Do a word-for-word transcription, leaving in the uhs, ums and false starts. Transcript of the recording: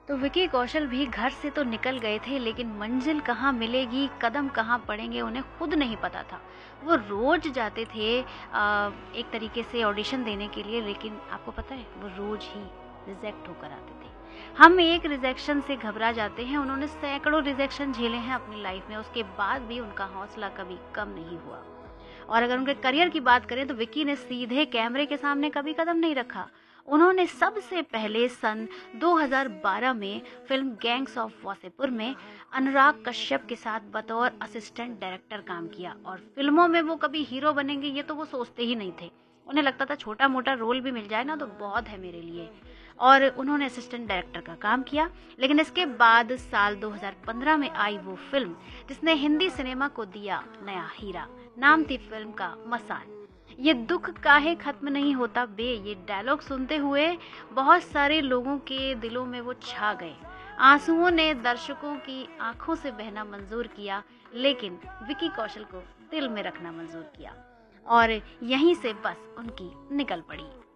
तो विकी कौशल भी घर से तो निकल गए थे, लेकिन मंजिल कहाँ मिलेगी, कदम कहाँ पड़ेंगे, उन्हें खुद नहीं पता था। वो रोज जाते थे आ, एक तरीके से ऑडिशन देने के लिए, लेकिन आपको पता है वो रोज ही रिजेक्ट होकर आते थे। हम एक रिजेक्शन से घबरा जाते हैं, उन्होंने सैकड़ों रिजेक्शन झेले हैं अपनी लाइफ में, उसके बाद भी उनका हौसला कभी कम नहीं हुआ। और अगर उनके करियर की बात करें तो विक्की ने सीधे कैमरे के सामने कभी कदम नहीं रखा। उन्होंने सबसे पहले सन दो हज़ार बारह में फिल्म गैंग्स ऑफ वासेपुर में अनुराग कश्यप के साथ बतौर असिस्टेंट डायरेक्टर काम किया, और फिल्मों में वो कभी हीरो बनेंगे ये तो वो सोचते ही नहीं थे। उन्हें लगता था छोटा मोटा रोल भी मिल जाए ना तो बहुत है मेरे लिए। और उन्होंने असिस्टेंट डायरेक्टर का काम किया। लेकिन इसके बाद साल दो हज़ार पंद्रह में आई वो फिल्म जिसने हिंदी सिनेमा को दिया नया हीरा। नाम थी फिल्म का मसान। ये दुख काहे खत्म नहीं होता बे, ये डायलॉग सुनते हुए बहुत सारे लोगों के दिलों में वो छा गए। आंसुओं ने दर्शकों की आंखों से बहना मंजूर किया, लेकिन विकी कौशल को दिल में रखना मंजूर किया। और यहीं से बस उनकी निकल पड़ी।